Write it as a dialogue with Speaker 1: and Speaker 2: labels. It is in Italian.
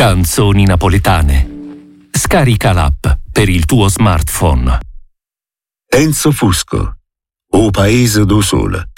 Speaker 1: Canzoni napoletane. Scarica l'app per il tuo smartphone.
Speaker 2: Enzo Fusco, O Paese do Sole.